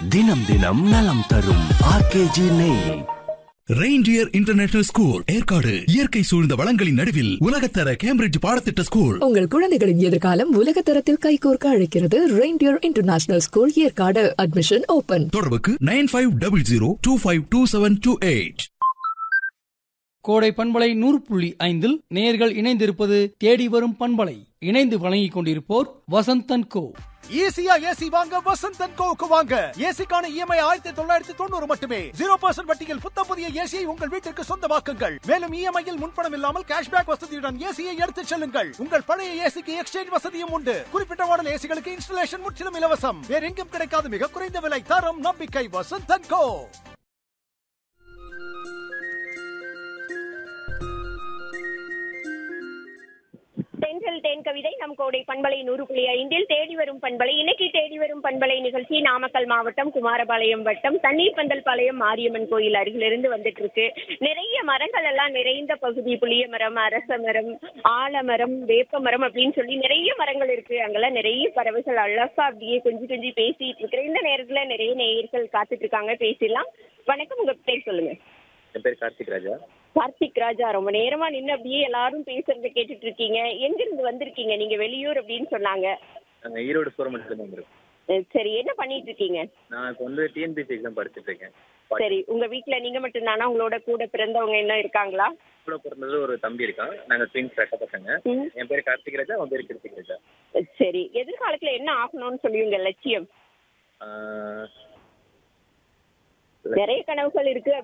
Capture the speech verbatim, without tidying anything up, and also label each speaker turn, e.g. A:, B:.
A: தினம் தினம் நலம் தரும் ஆர்கேஜி நெய்.
B: ரெயின்டியர் இன்டர்நேஷனல் ஸ்கூல் ஏற்காடு இயற்கை சூழ்ந்த வளங்களின் நடுவில் உலகத்தர கேம்பிரிட்ஜ் பாடத்திட்ட ஸ்கூல்.
C: உங்கள் குழந்தைகளின் எதிர்காலம் உலகத்தரத்தில் கைகோர்க்க அழைக்கிறது. Reindeer international school Yercaud. Admission open.
B: தொடர்புக்கு nine five double zero two five two seven two eight.
D: கோடை பண்பலை நூறு புள்ளி ஐந்தில் நேயர்கள் இணைந்திருப்பது தேடி வரும் பண்பலை. இணைந்து வழங்கிக் கொண்டிருப்போர் வசந்தன் கோ.
E: ஈஸியா ஏசி வாங்க வசந்தன் கோவுக்கு வாங்க. ஏசிக்கான இஎம்ஐ ஆயிரத்தி தொள்ளாயிரத்தி தொண்ணூறு மட்டுமே. ஜீரோ பர்சன்ட் வட்டியில் புத்தம் புதிய ஏசியை உங்கள் வீட்டிற்கு சொந்தமாக்குங்கள். மேலும் இஎம்ஐயில் முன்பணம் இல்லாமல் கேஷ்பேக் வசதியுடன் ஏசியை எடுத்துச் செல்லுங்கள். உங்கள் பழைய ஏசிக்கு எக்ஸ்சேஞ்ச் வசதியும் உண்டு. குறிப்பிட்ட மாடல் ஏசிகளுக்கு இன்ஸ்டலேஷன் முற்றிலும் இலவசம். வேற எங்கும் கிடைக்காத மிக குறைந்த விலை, தரம், நம்பிக்கை. வசந்தன் கோ.
F: தென்றல் தேன் கவிதை நம் கோடை பண்பலை நூறு புள்ளி ஐந்தில் தேடி வரும் பண்பலை. இன்னைக்கு தேடி வரும் பண்பலை நிகழ்ச்சி நாமக்கல் மாவட்டம் குமாரபாளையம் வட்டம் தண்ணீர் பந்தல் பாளையம் மாரியம்மன் கோயில் அருகிலிருந்து வந்துட்டு இருக்கு. நிறைய மரங்கள் எல்லாம் நிறைந்த பகுதி. புளிய மரம், அரச மரம், ஆலமரம், வேப்ப மரம் அப்படின்னு சொல்லி நிறைய மரங்கள் இருக்கு. அங்கெல்லாம் நிறைய பறவைகள் அழகா அப்படியே கொஞ்சம் கொஞ்சம் பேசிட்டு இருக்கிற இந்த நேரத்துல நிறைய நேயர்கள் காத்துட்டு இருக்காங்க. பேசிடலாம். வணக்கம், உங்க பேர் சொல்லுங்க.
G: என் பேர் கார்த்திக் ராஜா.
F: கார்த்திக் ராஜா, ரொம்ப நேரமா நின்று அப்படியே எல்லாரும் பேசுறத கேட்டுட்டு இருக்கீங்க. எங்க இருந்து வந்திருக்கீங்க? நீங்க வெளியூர் அப்படின்னு சொன்னாங்க.
G: நாங்கள் ஈரோடு சூரமண்டலத்துல வந்துருக்கோம்.
F: சரி, என்ன பண்ணிட்டு இருக்கீங்க?
G: நான் இப்போ வந்து டிஎன்பிசி எக்ஸாம் படிச்சுட்டு இருக்கேன்.
F: சரி, உங்க வீட்டுல நீங்க மட்டும் தானா? உங்களோட கூட பிறந்தவங்க என்ன இருக்காங்களா?
G: கூட பிறந்தது ஒரு தம்பி இருக்கான். நாங்கள் ட்வின்ஸ் ரெட்ட பசங்க. என் பேர் கார்த்திக் ராஜா, அவன் பேர் கிருத்திக் ராஜா.
F: சரி, எதிர்காலத்துல என்ன ஆகணும்னு சொல்லி உங்க லட்சியம்? நிறைய கனவுகள் இருக்கு